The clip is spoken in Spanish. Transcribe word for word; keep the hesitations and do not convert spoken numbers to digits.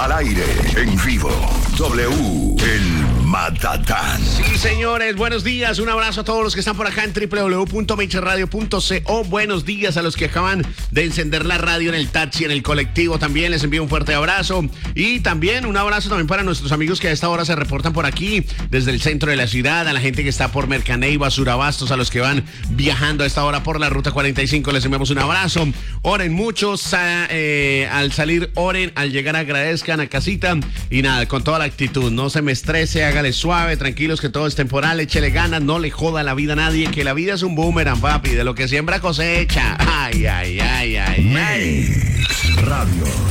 Al aire, en vivo. W, el Matatán. Sí, señores, buenos días. Un abrazo a todos los que están por acá en doble u doble u doble u punto meche radio punto co. Buenos días a los que acaban de encender la radio en el taxi, en el colectivo. También les envío un fuerte abrazo. Y también un abrazo también para nuestros amigos que a esta hora se reportan por aquí, desde el centro de la ciudad, a la gente que está por Mercaneiva, Surabastos, a los que van viajando a esta hora por la ruta cuarenta y cinco. Les enviamos un abrazo. Oren mucho, sa- eh, al salir oren, al llegar agradezcan a casita. Y nada, con toda la actitud, no se me estrese, hágale suave, tranquilos que todo es temporal, échele ganas, no le joda la vida a nadie, que la vida es un boomerang, papi, de lo que siembra cosecha. Ay, ay, ay, ay, ay. Mix Radio.